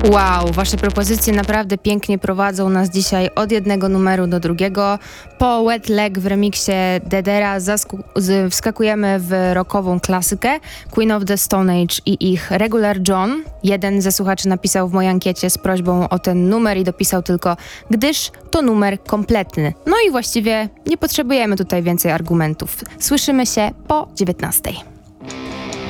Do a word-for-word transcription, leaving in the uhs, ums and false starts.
Wow, wasze propozycje naprawdę pięknie prowadzą nas dzisiaj od jednego numeru do drugiego. Po Wet Leg w remiksie Dedera zasku- z- wskakujemy w rockową klasykę Queen of the Stone Age i ich Regular John. Jeden ze słuchaczy napisał w mojej ankiecie z prośbą o ten numer i dopisał tylko, gdyż to numer kompletny. No i właściwie nie potrzebujemy tutaj więcej argumentów. Słyszymy się po dziewiętnastej.